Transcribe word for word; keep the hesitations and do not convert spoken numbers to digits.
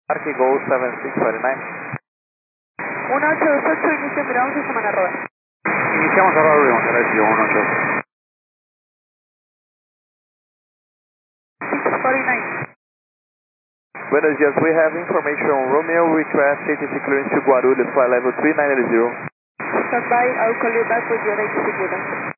Arque Go seven six four nine. uno ocho dos ocho, inicio, miramos a semana roda. Iniciamos a rodar, vamos a ver si uno ocho. six forty-nine. Buenos dias, we have information on Romeo request A T C clearance to Guarulhos, flight level three nine zero. Stand by, I'll call you back with your A T C clearance.